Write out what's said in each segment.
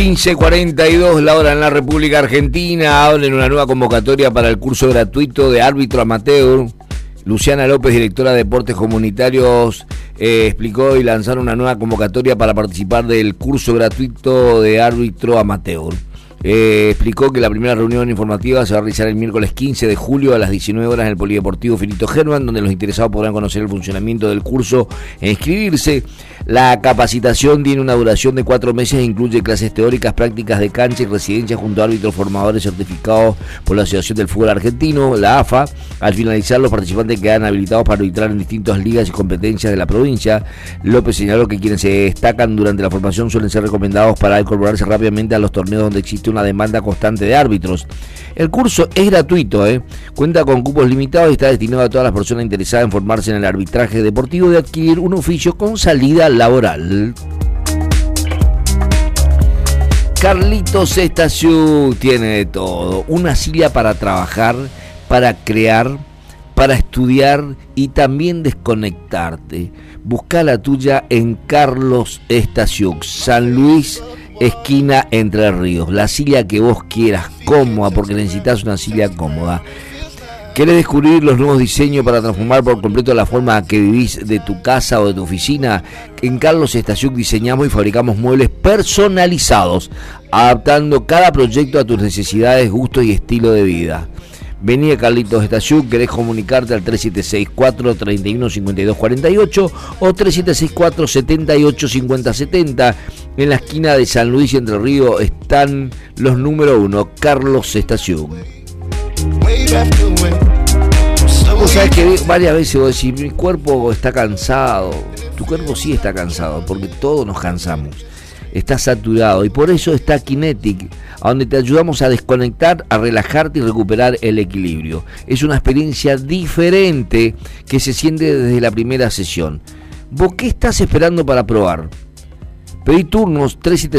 15:42 la hora en la República Argentina. Abren una nueva convocatoria para el curso gratuito de árbitro amateur. Luciana López, directora de Deportes Comunitarios, explicó y lanzaron una nueva convocatoria para participar del curso gratuito de árbitro amateur. Explicó que la primera reunión informativa se va a realizar el miércoles 15 de julio a las 19 horas en el Polideportivo Finito Herman, donde los interesados podrán conocer el funcionamiento del curso e inscribirse. La capacitación tiene una duración de 4 meses e incluye clases teóricas, prácticas de cancha y residencia junto a árbitros formadores certificados por la Asociación del Fútbol Argentino, la AFA. Al finalizar, los participantes quedan habilitados para arbitrar en distintas ligas y competencias de la provincia. López señaló que quienes se destacan durante la formación suelen ser recomendados para incorporarse rápidamente a los torneos donde existe una demanda constante de árbitros. El curso es gratuito, cuenta con cupos limitados y está destinado a todas las personas interesadas en formarse en el arbitraje deportivo y adquirir un oficio con salida laboral. Carlitos Estasiuk tiene de todo: una silla para trabajar, para crear, para estudiar y también desconectarte. Busca la tuya en Carlos Estasiuk, San Luis, esquina Entre Ríos. La silla que vos quieras, cómoda, porque necesitas una silla cómoda. ¿Querés descubrir los nuevos diseños para transformar por completo la forma que vivís de tu casa o de tu oficina? En Carlos Estasiuk diseñamos y fabricamos muebles personalizados, adaptando cada proyecto a tus necesidades, gustos y estilo de vida. Vení a Carlitos Estasiuk. ¿Querés comunicarte al 3764-315248 o 3764-785070? En la esquina de San Luis y Entre Ríos están los número 1, Carlos Estasiuk. Vos sabés que varias veces vos decís, mi cuerpo está cansado. Tu cuerpo sí está cansado, porque todos nos cansamos. Está saturado y por eso está Kinetic, a donde te ayudamos a desconectar, a relajarte y recuperar el equilibrio. Es una experiencia diferente que se siente desde la primera sesión. ¿Vos qué estás esperando para probar? Pedí turnos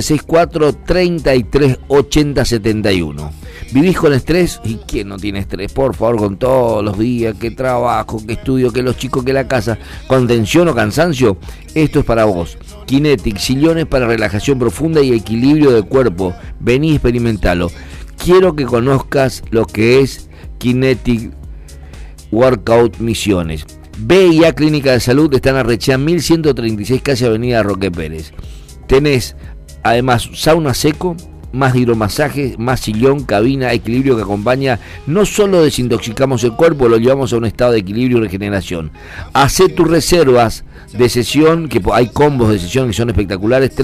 3764-338071. ¿Vivís con estrés? ¿Y quién no tiene estrés? Por favor, con todos los días, que trabajo, que estudio, que los chicos, que la casa, con tensión o cansancio, esto es para vos. Kinetic, sillones para relajación profunda y equilibrio del cuerpo. Vení y experimentalo. Quiero que conozcas lo que es Kinetic Workout Misiones. BIA Clínica de Salud está en Arrechea 1136, casi Avenida Roque Pérez. Tenés además sauna seco, más hidromasaje, más sillón, cabina, equilibrio que acompaña. No solo desintoxicamos el cuerpo, lo llevamos a un estado de equilibrio y regeneración. Hacé tus reservas de sesión, que hay combos de sesión que son espectaculares.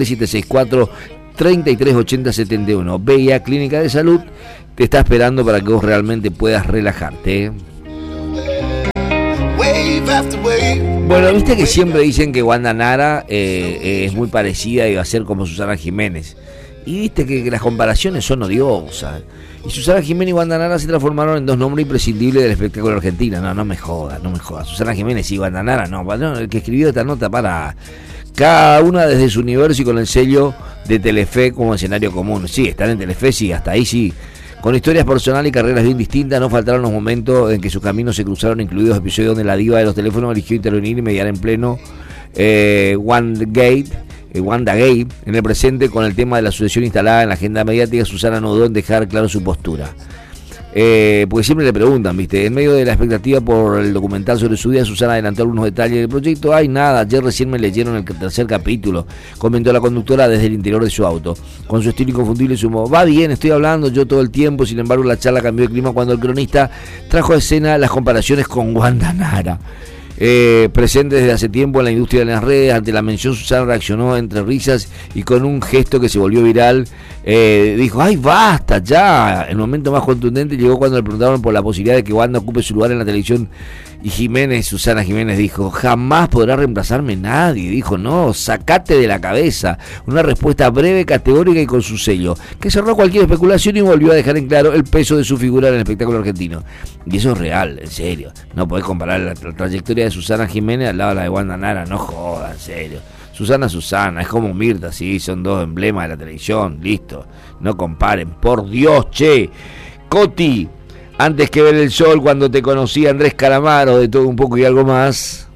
3764-338071. BIA Clínica de Salud te está esperando para que vos realmente puedas relajarte. Bueno, viste que siempre dicen que Wanda Nara es muy parecida y va a ser como Susana Jiménez. Y viste que las comparaciones son odiosas. Y Susana Jiménez y Wanda Nara se transformaron en dos nombres imprescindibles del espectáculo argentino. No me jodas. Susana Jiménez y Wanda Nara, no. El que escribió esta nota para cada una desde su universo y con el sello de Telefe como escenario común. Sí, están en Telefe, sí, hasta ahí sí. Con historias personales y carreras bien distintas, no faltaron los momentos en que sus caminos se cruzaron, incluidos episodios donde la diva de los teléfonos eligió intervenir y mediar en pleno WandaGate. En el presente, con el tema de la sucesión instalada en la agenda mediática, Susana no dudó en dejar claro su postura. Porque siempre le preguntan, ¿viste? En medio de la expectativa por el documental sobre su vida, Susana adelantó algunos detalles del proyecto. Ay, nada, ayer recién me leyeron el tercer capítulo, comentó la conductora desde el interior de su auto. Con su estilo inconfundible sumó: va bien, estoy hablando yo todo el tiempo. Sin embargo, la charla cambió de clima cuando el cronista trajo a escena las comparaciones con Wanda Nara. Presente desde hace tiempo en la industria de las redes, ante la mención, Susana reaccionó entre risas y con un gesto que se volvió viral. Dijo: ¡ay, basta ya! El momento más contundente llegó cuando le preguntaron por la posibilidad de que Wanda ocupe su lugar en la televisión. Y Susana Jiménez dijo: jamás podrá reemplazarme nadie. Dijo: no, sacate de la cabeza. Una respuesta breve, categórica y con su sello, que cerró cualquier especulación y volvió a dejar en claro el peso de su figura en el espectáculo argentino. Y eso es real, en serio. No podés comparar la trayectoria de Susana Jiménez al lado de la de Wanda Nara. No jodas, en serio. Susana, es como Mirta, sí, son dos emblemas de la televisión. Listo, no comparen, por Dios, che. Coti, antes que ver el sol, cuando te conocí, Andrés Calamaro, de Todo un poco y algo más.